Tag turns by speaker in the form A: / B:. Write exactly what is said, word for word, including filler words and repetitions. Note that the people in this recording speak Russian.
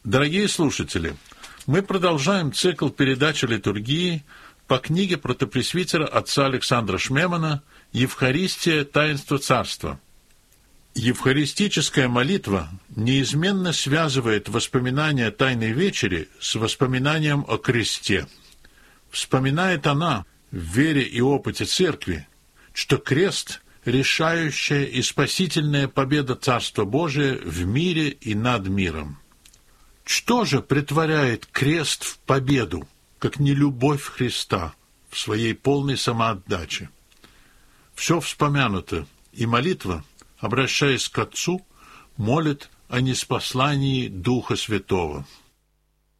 A: Дорогие слушатели, мы продолжаем цикл передач о литургии по книге протопресвитера отца Александра Шмемана «Евхаристия. Таинство Царства». Евхаристическая молитва неизменно связывает воспоминания Тайной Вечери с воспоминанием о кресте. Вспоминает она в вере и опыте Церкви, что крест – решающая и спасительная победа Царства Божия в мире и над миром. Что же претворяет крест в победу, как не любовь Христа в своей полной самоотдаче? Все вспомянуто, и молитва, обращаясь к Отцу, молит о ниспослании Духа Святого.